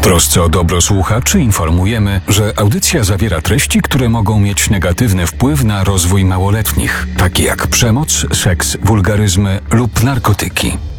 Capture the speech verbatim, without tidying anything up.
trosce o dobro słuchaczy informujemy, że audycja zawiera treści, które mogą mieć negatywny wpływ na rozwój małoletnich, takie jak przemoc, seks, wulgaryzmy lub narkotyki.